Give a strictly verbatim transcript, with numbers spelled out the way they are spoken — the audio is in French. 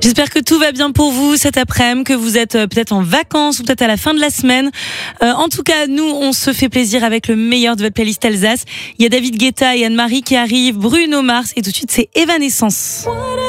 J'espère que tout va bien pour vous cet après-midi, que vous êtes peut-être en vacances ou peut-être à la fin de la semaine. Euh, en tout cas, nous, on se fait plaisir avec le meilleur de votre playlist Alsace. Il y a David Guetta et Anne-Marie qui arrivent, Bruno Mars et tout de suite, c'est Evanescence.